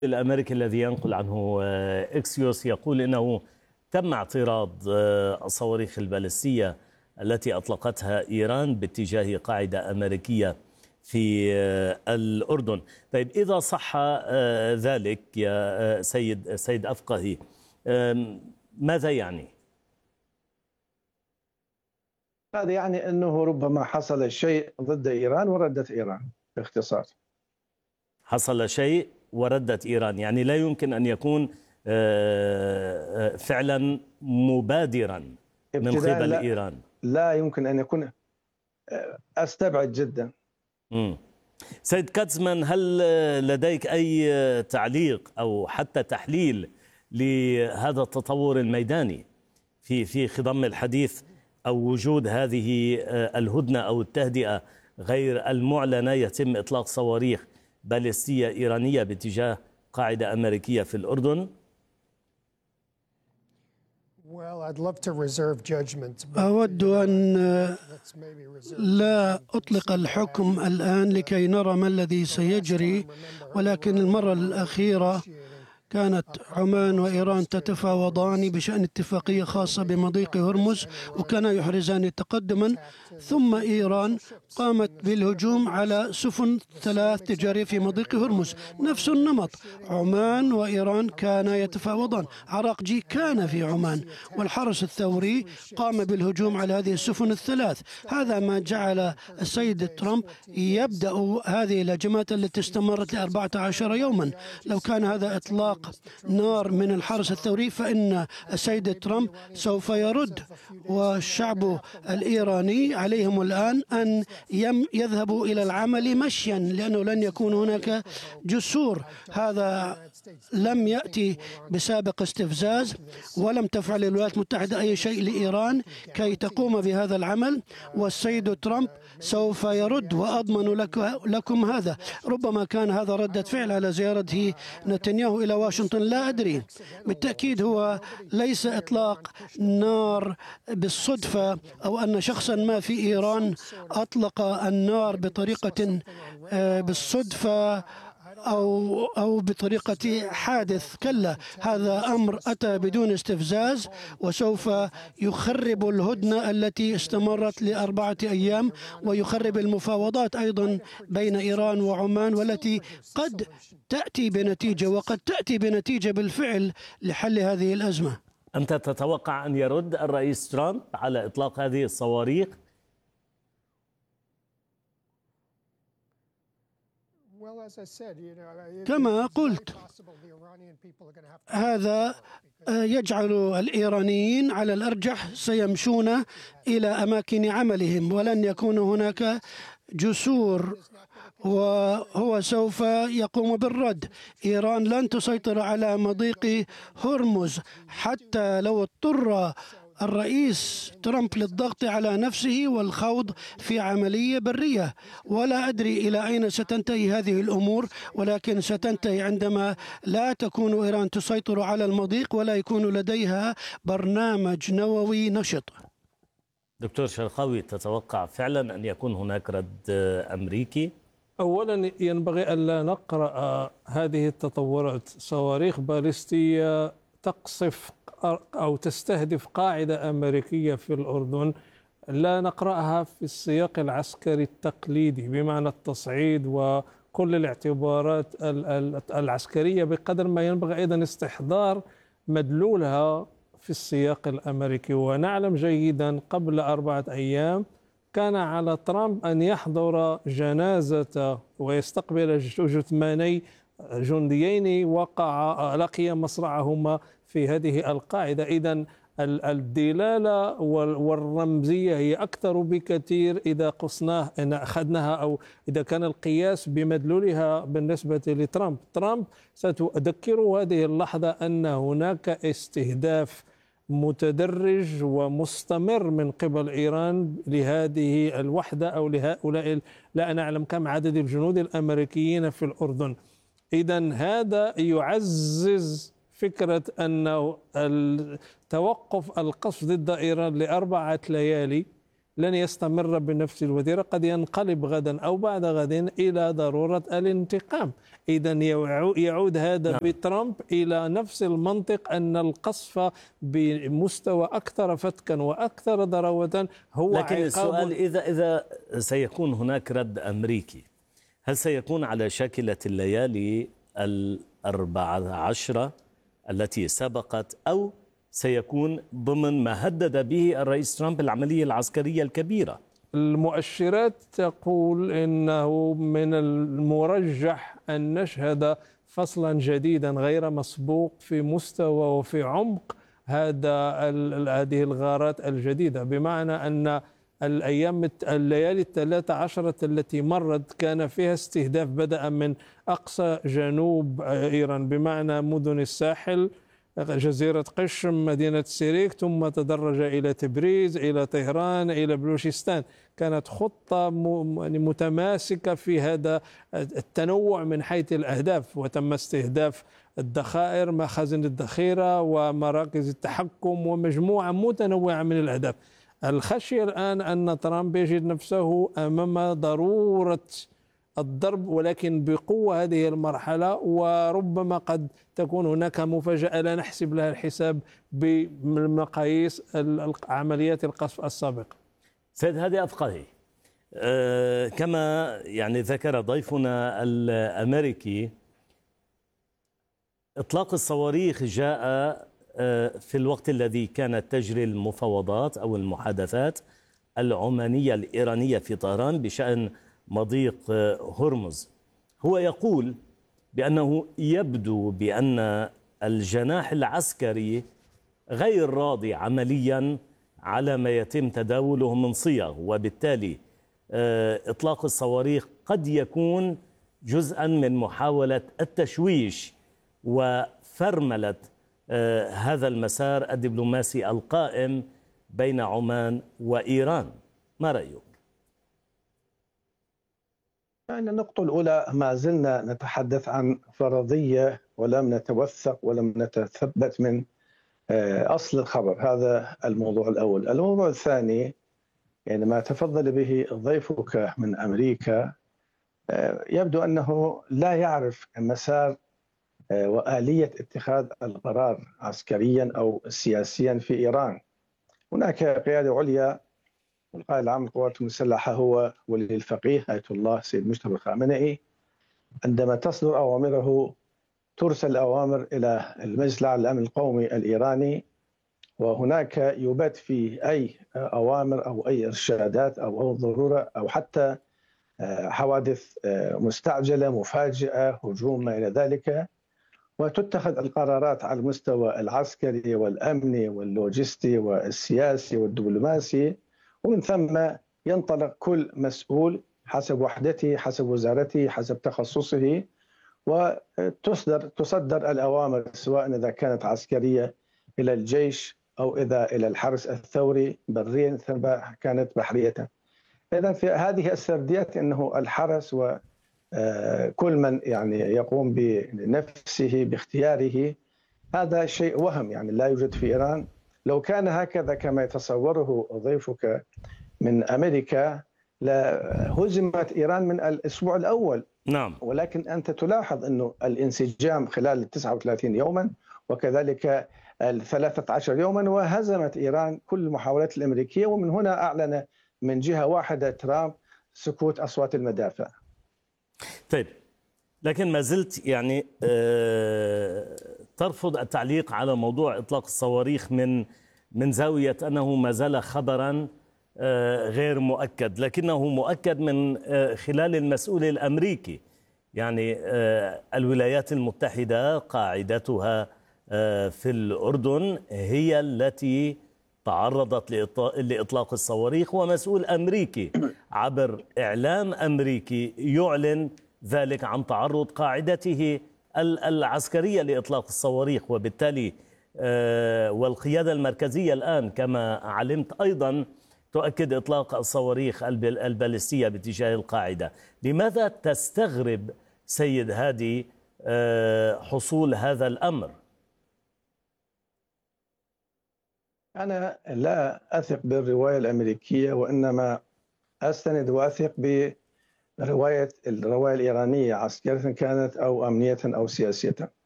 الأمريكي الذي ينقل عنه إكسيوس يقول إنه تم اعتراض الصواريخ البالستية التي أطلقتها إيران باتجاه قاعدة أمريكية في الأردن. طيب إذا صح ذلك يا سيد أفقهي، ماذا يعني؟ هذا يعني أنه ربما حصل شيء ضد إيران وردت إيران باختصار. حصل شيء وردت إيران، يعني لا يمكن أن يكون فعلا مبادرا من قبل إيران. لا يمكن أن يكون، أستبعد جدا. سيد كاتزمان، هل لديك أي تعليق أو حتى تحليل لهذا التطور الميداني في خضم الحديث أو وجود هذه الهدنة أو التهدئة غير المعلنة؟ يتم إطلاق صواريخ باليستية إيرانية باتجاه قاعدة أمريكية في الأردن. أود أن لا أطلق الحكم الآن لكي نرى ما الذي سيجري، ولكن المرة الأخيرة كانت عمان وإيران تتفاوضان بشأن اتفاقية خاصة بمضيق هرمز وكان يحرزان تقدما، ثم إيران قامت بالهجوم على سفن 3 تجارية في مضيق هرمز. نفس النمط، عمان وإيران كانا يتفاوضان. عراقجي كان في عمان والحرس الثوري قام بالهجوم على هذه السفن ال3. هذا ما جعل السيد ترامب يبدأ هذه الهجمات التي استمرت ل14 يوما. لو كان هذا إطلاق نار من الحرس الثوري فإن السيد ترامب سوف يرد، والشعب الإيراني عليهم الآن أن يذهبوا إلى العمل مشيا، لأنه لن يكون هناك جسور. هذا لم يأتي بسابق استفزاز، ولم تفعل الولايات المتحدة أي شيء لإيران كي تقوم بهذا العمل، والسيد ترامب سوف يرد، وأضمن لكم هذا. ربما كان هذا ردة فعل على زيارته نتنياهو إلى واشنطن، لا أدري. بالتأكيد هو ليس إطلاق نار بالصدفة أو أن شخصا ما في إيران أطلق النار بطريقة بالصدفة أو بطريقة حادث. كلا، هذا أمر أتى بدون استفزاز وسوف يخرب الهدنة التي استمرت ل4 أيام، ويخرب المفاوضات أيضا بين إيران وعمان، والتي قد تأتي بنتيجة وقد تأتي بنتيجة بالفعل لحل هذه الأزمة. أنت تتوقع أن يرد الرئيس ترامب على إطلاق هذه الصواريخ؟ كما قلت، هذا يجعل الإيرانيين على الأرجح سيمشون إلى أماكن عملهم، ولن يكون هناك جسور، وهو سوف يقوم بالرد. إيران لن تسيطر على مضيق هرمز حتى لو اضطر الرئيس ترامب للضغط على نفسه والخوض في عملية برية. ولا أدري إلى أين ستنتهي هذه الأمور، ولكن ستنتهي عندما لا تكون إيران تسيطر على المضيق ولا يكون لديها برنامج نووي نشط. دكتور شرقاوي، تتوقع فعلا أن يكون هناك رد أمريكي؟ أولا ينبغي ألا نقرأ هذه التطورات صواريخ باليستية تقصف أو تستهدف قاعدة أمريكية في الأردن، لا نقرأها في السياق العسكري التقليدي بمعنى التصعيد وكل الاعتبارات العسكرية، بقدر ما ينبغي أيضا استحضار مدلولها في السياق الأمريكي. ونعلم جيدا قبل 4 أيام كان على ترامب أن يحضر جنازة ويستقبل جثماني جنديين لقي مصرعهما في هذه القاعدة. إذن الدلالة والرمزية هي أكثر بكثير إذا قصناه، إن أخذناها أو إذا كان القياس بمدلولها بالنسبة لترامب. ترامب ستذكر هذه اللحظة أن هناك استهداف متدرج ومستمر من قبل إيران لهذه الوحدة أو لهؤلاء، لا نعلم كم عدد الجنود الأمريكيين في الأردن. إذن هذا يعزز فكرة أن توقف القصف ضد إيران ل4 ليالي لن يستمر بنفس الوتيرة، قد ينقلب غدا أو بعد غد إلى ضرورة الانتقام. إذا يعود هذا بترامب إلى نفس المنطق، أن القصف بمستوى أكثر فتكا وأكثر ضراوة هو لكن عقاب. السؤال إذا سيكون هناك رد أمريكي، هل سيكون على شاكلة الليالي 14 التي سبقت، أو سيكون ضمن ما هدد به الرئيس ترامب العملية العسكرية الكبيرة؟ المؤشرات تقول إنه من المرجح أن نشهد فصلا جديدا غير مسبوق في مستوى وفي عمق هذه الغارات الجديدة، بمعنى أن الليالي 13 التي مرت كان فيها استهداف بدأ من أقصى جنوب إيران، بمعنى مدن الساحل، جزيرة قشم، مدينة سيريك، ثم تدرج إلى تبريز، إلى طهران، إلى بلوشستان. كانت خطة متماسكة في هذا التنوع من حيث الأهداف، وتم استهداف الذخائر، مخازن الذخيرة ومراكز التحكم ومجموعة متنوعة من الأهداف. الخشية الآن أن ترامب يجد نفسه أمام ضرورة الضرب، ولكن بقوة هذه المرحلة، وربما قد تكون هناك مفاجأة لا نحسب لها الحساب بمقاييس عمليات القصف السابقة. سيد هادي أفقهي، كما ذكر ضيفنا الأمريكي، إطلاق الصواريخ جاء في الوقت الذي كانت تجري المفاوضات أو المحادثات العمانية الإيرانية في طهران بشأن مضيق هرمز. هو يقول بأنه يبدو بأن الجناح العسكري غير راضي عمليا على ما يتم تداوله من صيغ، وبالتالي إطلاق الصواريخ قد يكون جزءا من محاولة التشويش وفرملة هذا المسار الدبلوماسي القائم بين عمان وإيران. ما رأيك؟ النقطة الأولى، ما زلنا نتحدث عن فرضية ولم نتوثق ولم نتثبت من أصل الخبر. هذا الموضوع الأول. الموضوع الثاني، ما تفضل به ضيفك من أمريكا، يبدو أنه لا يعرف مسار وآلية اتخاذ القرار عسكريا أو سياسيا في إيران. هناك قيادة عليا، والقائد العام للقوات المسلحة هو ولي الفقيه آية الله سيد مجتبى الخامنئي. عندما تصدر أوامره ترسل أوامر إلى المجلس الأعلى للأمن القومي الإيراني، وهناك يبات في أي أوامر أو أي إرشادات أو ضرورة أو حتى حوادث مستعجلة مفاجئة هجوم ما إلى ذلك، وتتخذ القرارات على المستوى العسكري والأمني واللوجستي والسياسي والدبلوماسي، ومن ثم ينطلق كل مسؤول حسب وحدته، حسب وزارته، حسب تخصصه، وتصدر الأوامر سواء إذا كانت عسكرية إلى الجيش أو إذا إلى الحرس الثوري بريا ثم كانت بحرية. إذا في هذه السرديات أنه الحرس وكل من يقوم بنفسه باختياره، هذا شيء وهم لا يوجد في إيران. لو كان هكذا كما يتصوره ضيفك من أمريكا لهزمت إيران من الأسبوع الأول. نعم. ولكن أنت تلاحظ أنه الانسجام خلال 39 يوما وكذلك 13 يوما، وهزمت إيران كل المحاولات الأمريكية، ومن هنا أعلن من جهة واحدة ترامب سكوت أصوات المدافع. طيب، لكن ما زلت ترفض التعليق على موضوع إطلاق الصواريخ من زاوية أنه ما زال خبرا غير مؤكد، لكنه مؤكد من خلال المسؤول الأمريكي. الولايات المتحدة قاعدتها في الأردن هي التي تعرضت لإطلاق الصواريخ، ومسؤول أمريكي عبر إعلام أمريكي يعلن ذلك عن تعرض قاعدته العسكرية لإطلاق الصواريخ. وبالتالي والقيادة المركزية الآن كما علمت أيضا تؤكد إطلاق الصواريخ البالستية باتجاه القاعدة. لماذا تستغرب سيد هادي حصول هذا الأمر؟ أنا لا أثق بالرواية الأمريكية، وإنما أستند وأثق الرواية الإيرانية، عسكرية كانت أو أمنية أو سياسية.